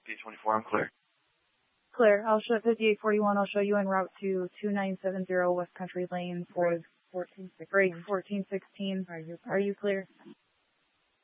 5824, I'm clear. Clear. I'll show 5841. I'll show you en route to 2970 West Country Lane for break 1416. Are you clear?